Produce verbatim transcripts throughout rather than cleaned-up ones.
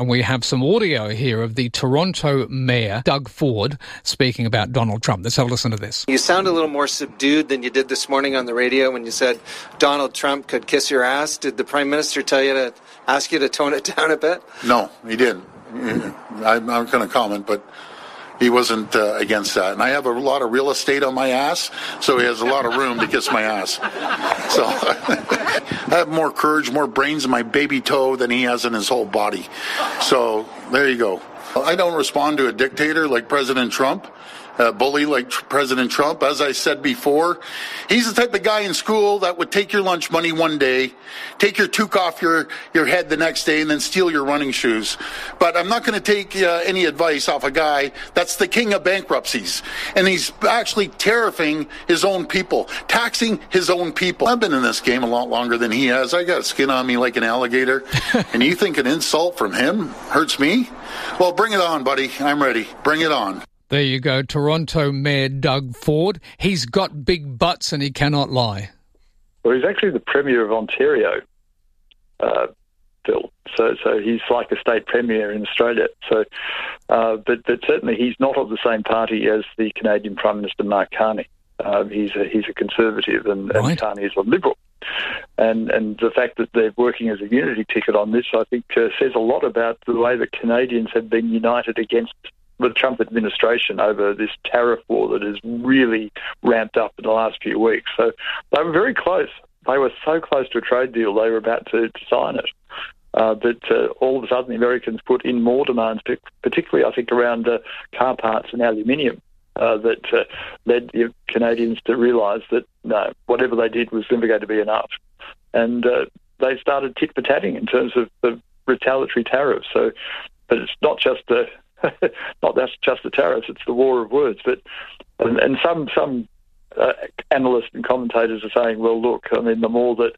And we have some audio here of the Toronto Mayor, Doug Ford, speaking about Donald Trump. Let's have a listen to this. You sound a little more subdued than you did this morning on the radio when you said Donald Trump could kiss your ass. Did the Prime Minister tell you to ask you to tone it down a bit? No, he didn't. I'm not going to comment, but he wasn't uh, against that. And I have a lot of real estate on my ass, so he has a lot of room to kiss my ass. So I have more courage, more brains in my baby toe than he has in his whole body. So there you go. I don't respond to a dictator like President Trump, a bully like President Trump. As I said before, he's the type of guy in school that would take your lunch money one day, take your toque off your, your head the next day, and then steal your running shoes. But I'm not going to take uh, any advice off a guy that's the king of bankruptcies. And he's actually tariffing his own people, taxing his own people. I've been in this game a lot longer than he has. I got skin on me like an alligator. And you think an insult from him hurts me? Well, bring it on, buddy. I'm ready. Bring it on. There you go, Toronto Mayor Doug Ford. He's got big butts and he cannot lie. Well, he's actually the Premier of Ontario, uh, Phil. So, so he's like a state premier in Australia. So, uh, but, but certainly he's not of the same party as the Canadian Prime Minister Mark Carney. Uh, he's a, he's a conservative, and, right. and Carney is a liberal. And and the fact that they're working as a unity ticket on this, I think, uh, says a lot about the way that Canadians have been united against the Trump administration over this tariff war that has really ramped up in the last few weeks. So they were very close. They were so close to a trade deal, they were about to, to sign it. Uh, but uh, all of a sudden the Americans put in more demands, particularly, I think, around uh, car parts and aluminium, uh, that uh, led the Canadians to realise that, no, whatever they did was never going to be enough. And uh, they started tit-for-tatting in terms of the retaliatory tariffs. So, but it's not just a... Not that's just the tariffs; it's the war of words. But and, and some some uh, analysts and commentators are saying, well, look, I mean, the more that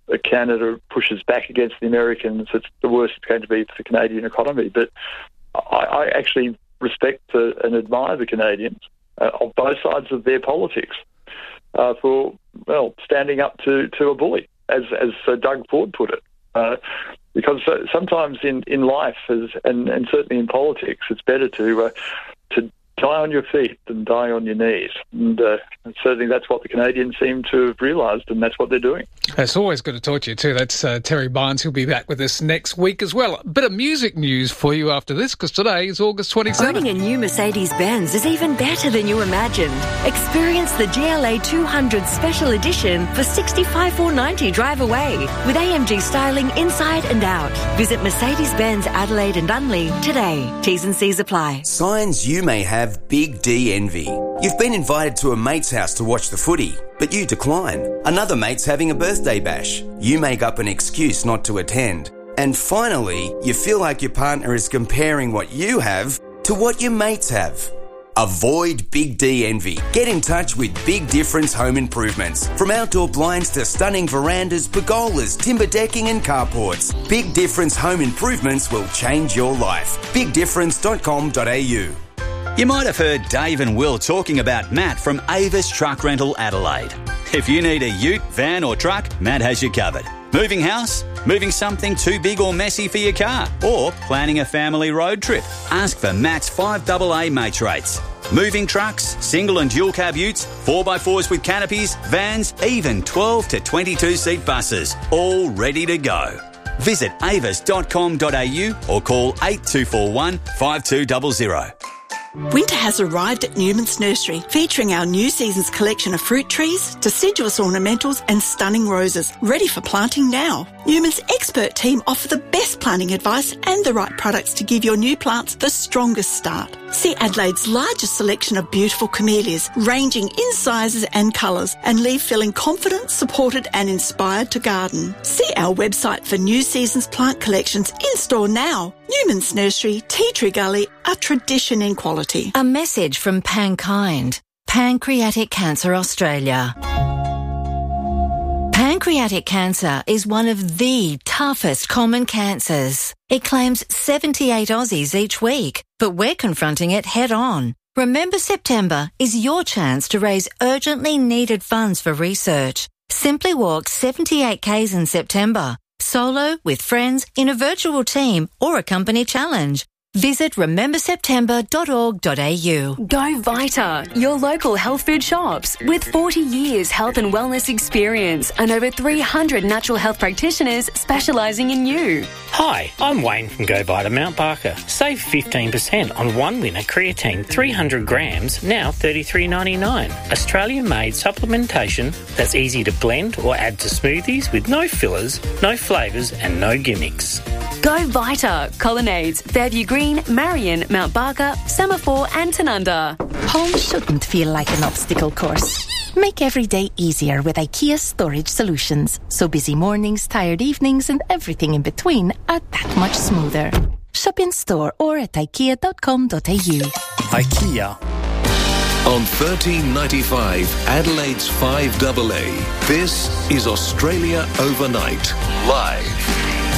Canada pushes back against the Americans, it's the worse it's going to be for the Canadian economy. But I, I actually respect uh, and admire the Canadians uh, on both sides of their politics uh, for well standing up to, to a bully, as as uh, Doug Ford put it. Uh, Because uh, sometimes in, in life, as, and, and certainly in politics, it's better to uh, to die on your feet than die on your knees. And, uh, and certainly that's what the Canadians seem to have realised, and that's what they're doing. It's always good to talk to you too. That's uh, Terry Barnes. He'll be back with us next week as well. A bit of music news for you after this, because today is August twenty-seventh. Owning a new Mercedes-Benz is even better than you imagined. Experience the G L A two hundred Special Edition for sixty-five thousand four hundred ninety dollars drive away with A M G styling inside and out. Visit Mercedes-Benz Adelaide and Unley today. T's and C's apply. Signs you may have Big D envy. You've been invited to a mate's house to watch the footy, but you decline. Another mate's having a birthday bash. You make up an excuse not to attend. And finally, you feel like your partner is comparing what you have to what your mates have. Avoid Big D envy. Get in touch with Big Difference Home Improvements. From outdoor blinds to stunning verandas, pergolas, timber decking and carports, Big Difference Home Improvements will change your life. big difference dot com dot a u. You might have heard Dave and Will talking about Matt from Avis Truck Rental Adelaide. If you need a ute, van or truck, Matt has you covered. Moving house? Moving something too big or messy for your car? Or planning a family road trip? Ask for Matt's five double A mates rates. Moving trucks, single and dual cab utes, four by fours with canopies, vans, even twelve to twenty-two seat buses, all ready to go. Visit avis dot com dot a u or call eight two four one, five two zero zero. Winter has arrived at Newman's Nursery, featuring our new season's collection of fruit trees, deciduous ornamentals and stunning roses, ready for planting now. Newman's expert team offer the best planting advice and the right products to give your new plants the strongest start. See Adelaide's largest selection of beautiful camellias, ranging in sizes and colours, and leave feeling confident, supported and inspired to garden. See our website for new season's plant collections in store now. Newman's Nursery, Tea Tree Gully, a tradition in quality. A message from Pankind, Pancreatic Cancer Australia. Pancreatic cancer is one of the toughest common cancers. It claims seventy-eight Aussies each week, but we're confronting it head on. Remember September is your chance to raise urgently needed funds for research. Simply walk seventy-eight kays in September. solo, with friends, in a virtual team, or a company challenge. Visit remember september dot org dot a u. Go Vita, your local health food shops. With forty years health and wellness experience and over three hundred natural health practitioners specialising in you. Hi, I'm Wayne from Go Vita Mount Barker. Save fifteen percent on one winner creatine three hundred grams, now thirty-three ninety-nine. Australian-made supplementation that's easy to blend or add to smoothies with no fillers, no flavours and no gimmicks. Go Vita, Colonnades, Fairview Green, Marion, Mount Barker, Semaphore and Tanunda. Home shouldn't feel like an obstacle course. Make every day easier with IKEA Storage Solutions, so busy mornings, tired evenings and everything in between are that much smoother. Shop in store or at ikea dot com dot a u. IKEA. On thirteen ninety-five, Adelaide's five A A, this is Australia Overnight, live.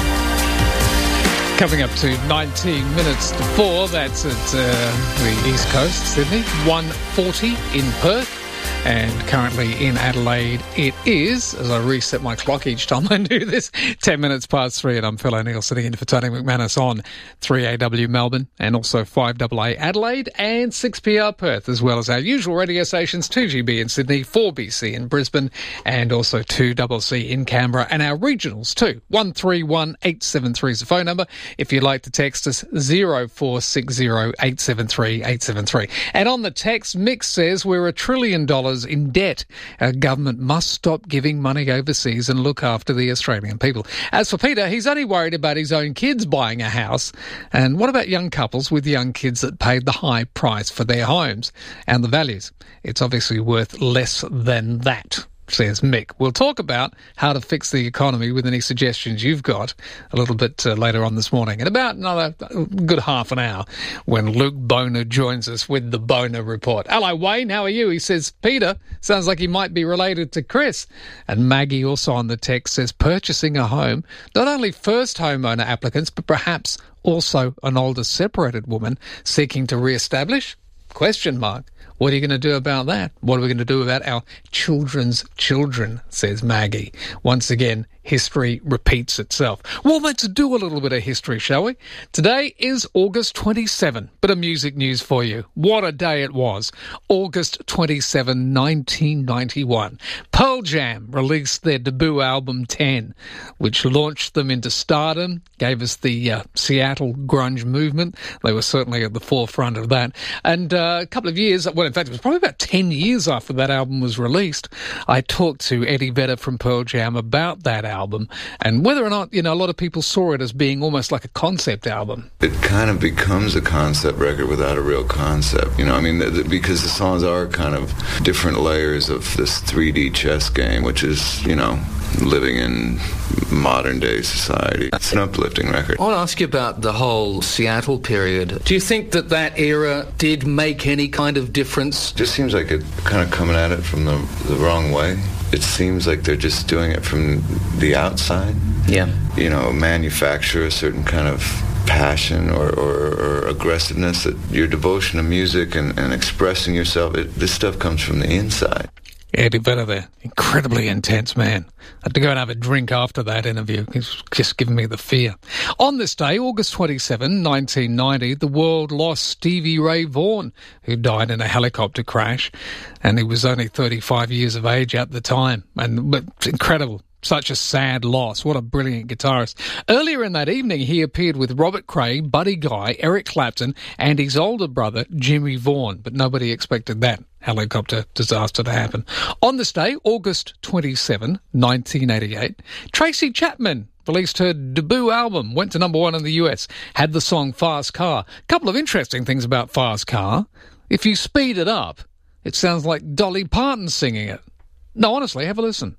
Coming up to nineteen minutes to four, that's at uh, the East Coast, Sydney, one forty in Perth. And currently in Adelaide, it is, as I reset my clock each time I do this, ten minutes past three, and I'm Phil O'Neill sitting in for Tony McManus on three A W Melbourne and also five A A Adelaide and six P R Perth, as well as our usual radio stations, two G B in Sydney, four B C in Brisbane, and also two C C in Canberra, and our regionals too. one three one eight seven three is the phone number. If you'd like to text us, zero four six zero eight seven three eight seven three. And on the text, Mick says we're a trillion dollars in debt. Our government must stop giving money overseas and look after the Australian people. As for Peter, he's only worried about his own kids buying a house. And what about young couples with young kids that paid the high price for their homes and the values? It's obviously worth less than that, says Mick. We'll talk about how to fix the economy with any suggestions you've got a little bit uh, later on this morning. In about another good half an hour when Luke Boner joins us with the Boner Report. Hello, Wayne. How are you? He says, Peter, sounds like he might be related to Chris. And Maggie also on the text says, purchasing a home, not only first homeowner applicants, but perhaps also an older separated woman seeking to re-establish? Question mark. What are you going to do about that? What are we going to do about our children's children, says Maggie. Once again, history repeats itself. Well, let's do a little bit of history, shall we? Today is August twenty-seventh. Bit of music news for you. What a day it was. August twenty-seventh, nineteen ninety-one. Pearl Jam released their debut album ten, which launched them into stardom, gave us the uh, Seattle grunge movement. They were certainly at the forefront of that. And uh, a couple of years, well, in fact, it was probably about ten years after that album was released, I talked to Eddie Vedder from Pearl Jam about that album and whether or not, you know, a lot of people saw it as being almost like a concept album. It kind of becomes a concept record without a real concept, you know, I mean, th- th- because the songs are kind of different layers of this three D chess game, which is, you know, living in modern day society. It's an uplifting record. I want to ask you about the whole Seattle period. Do you think that that era did make any kind of difference? It just seems like it kind of coming at it from the, the wrong way. It seems like they're just doing it from the outside. Yeah. You know, manufacture a certain kind of passion or, or, or aggressiveness, that your devotion to music and, and expressing yourself, it, this stuff comes from the inside. Eddie Vedder there, incredibly intense man. I had to go and have a drink after that interview. It's just giving me the fear. On this day, August twenty-seventh, nineteen ninety, the world lost Stevie Ray Vaughan, who died in a helicopter crash, and he was only thirty-five years of age at the time. And but it's incredible. Such a sad loss. What a brilliant guitarist. Earlier in that evening, he appeared with Robert Cray, Buddy Guy, Eric Clapton, and his older brother, Jimmy Vaughan. But nobody expected that helicopter disaster to happen. On this day, August twenty-seventh, nineteen eighty-eight, Tracy Chapman released her debut album, went to number one in the U S, had the song Fast Car. A couple of interesting things about Fast Car. If you speed it up, it sounds like Dolly Parton singing it. No, honestly, have a listen.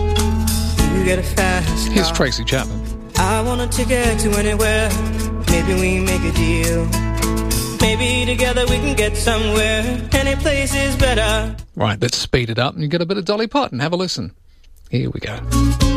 You get a fast car. Here's Tracy Chapman. I want a ticket to anywhere. Maybe we make a deal. Maybe together we can get somewhere. Any place is better. Right, let's speed it up and you get a bit of Dolly Parton. Have a listen. Here we go.